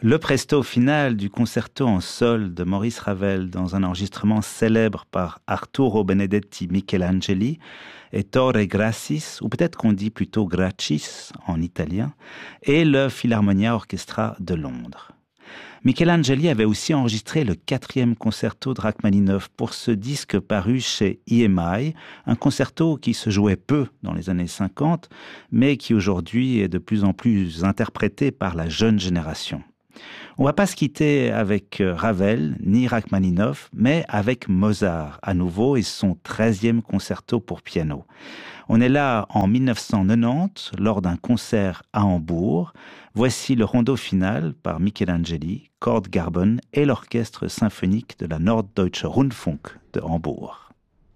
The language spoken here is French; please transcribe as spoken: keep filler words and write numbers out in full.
Le presto final du concerto en sol de Maurice Ravel dans un enregistrement célèbre par Arturo Benedetti Michelangeli et Torre Gracis, ou peut-être qu'on dit plutôt Gracis en italien, et le Philharmonia Orchestra de Londres. Michelangeli avait aussi enregistré le quatrième concerto de Rachmaninoff pour ce disque paru chez E M I, un concerto qui se jouait peu dans les années cinquante, mais qui aujourd'hui est de plus en plus interprété par la jeune génération. On ne va pas se quitter avec Ravel ni Rachmaninoff, mais avec Mozart à nouveau et son treizième concerto pour piano. On est là en mille neuf cent quatre-vingt-dix lors d'un concert à Hambourg. Voici le rondo final par Michelangeli, Cord Garben et l'orchestre symphonique de la Norddeutsche Rundfunk de Hambourg.